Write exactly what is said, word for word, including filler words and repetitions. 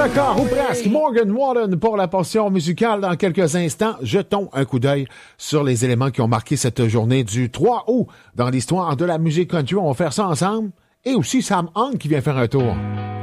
d'accord, ou presque. Morgan Wallen pour la portion musicale dans quelques instants. Jetons un coup d'œil sur les éléments qui ont marqué cette journée du trois août dans l'histoire de la musique country. On va faire ça ensemble. Et aussi Sam Hunt qui vient faire un tour.